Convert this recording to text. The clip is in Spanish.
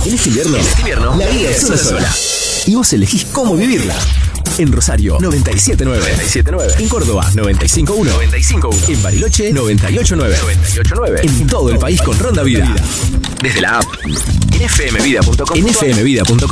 En este invierno, la vida es una sola. Y vos elegís cómo vivirla. En Rosario, 97.9. En Córdoba, 95.1. En Bariloche, 98.9. En todo el país con Ronda Vida. Desde la app. En fmvida.com.